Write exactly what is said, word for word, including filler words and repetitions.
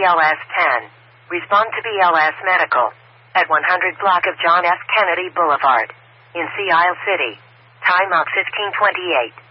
L S ten. Respond to B L S Medical. At one hundred block of John F. Kennedy Boulevard. In Sea Isle City. Time out fifteen twenty-eight.